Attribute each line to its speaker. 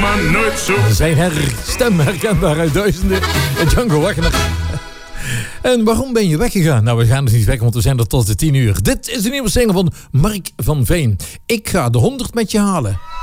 Speaker 1: maar nooit zo.
Speaker 2: Zijn stem herkenbaar uit duizenden. Django Wagner. En waarom ben je weggegaan? Nou, we gaan dus niet weg, want we zijn er tot de 10 uur. Dit is de nieuwe single van Mark van Veen. Ik ga de 100 met je halen.